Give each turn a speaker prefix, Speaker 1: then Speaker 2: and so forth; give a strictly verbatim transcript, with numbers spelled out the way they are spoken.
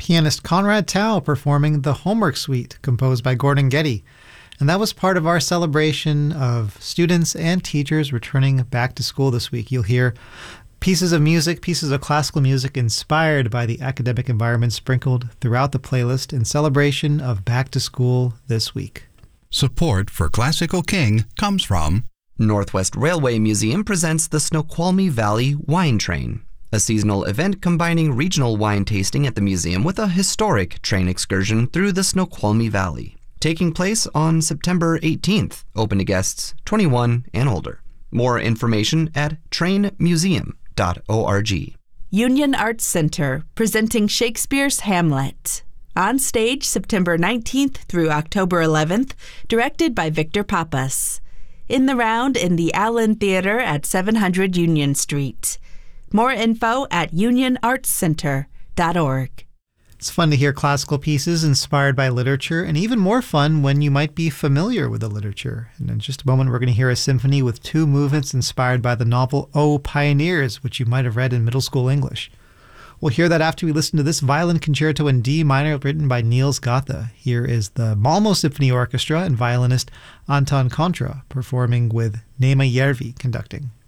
Speaker 1: pianist Conrad Tao performing the Homework Suite, composed by Gordon Getty. And that was part of our celebration of students and teachers returning back to school this week. You'll hear pieces of music, pieces of classical music inspired by the academic environment sprinkled throughout the playlist in celebration of back to school this week.
Speaker 2: Support for Classical King comes from
Speaker 3: Northwest Railway Museum presents the Snoqualmie Valley Wine Train, a seasonal event combining regional wine tasting at the museum with a historic train excursion through the Snoqualmie Valley, taking place on September eighteenth, open to guests twenty-one and older. More information at train museum dot org.
Speaker 4: Union Arts Center, presenting Shakespeare's Hamlet. On stage September nineteenth through October eleventh, directed by Victor Pappas. In the round in the Allen Theater at seven hundred Union Street. More info at union arts center dot org.
Speaker 1: It's fun to hear classical pieces inspired by literature, and even more fun when you might be familiar with the literature. And in just a moment, we're going to hear a symphony with two movements inspired by the novel O Pioneers, which you might have read in middle school English. We'll hear that after we listen to this violin concerto in D minor written by Niels Gotha. Here is the Malmo Symphony Orchestra and violinist Anton Contra performing with Neema Järvi conducting.